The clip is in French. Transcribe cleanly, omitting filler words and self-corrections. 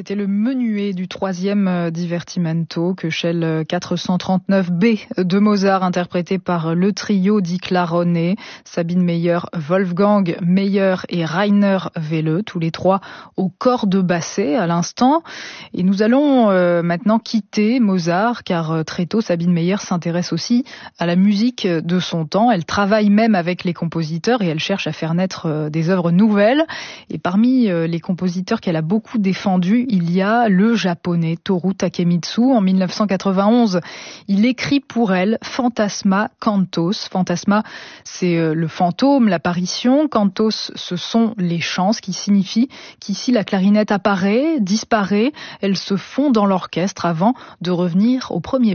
C'était le menuet du 3e Divertimento, Köchel 439B de Mozart, interprété par le trio di Clarone, Sabine Meyer, Wolfgang Meyer et Rainer Welle, tous les trois au cordes bassées à l'instant. Et nous allons maintenant quitter Mozart, car très tôt Sabine Meyer s'intéresse aussi à la musique de son temps. Elle travaille même avec les compositeurs et elle cherche à faire naître des œuvres nouvelles. Et parmi les compositeurs qu'elle a beaucoup défendus, il y a le japonais Toru Takemitsu. En 1991, il écrit pour elle Fantasma Cantos. Fantasma, c'est le fantôme, l'apparition. Cantos, ce sont les chants, ce qui signifie qu'ici la clarinette apparaît, disparaît, elle se fond dans l'orchestre avant de revenir au premier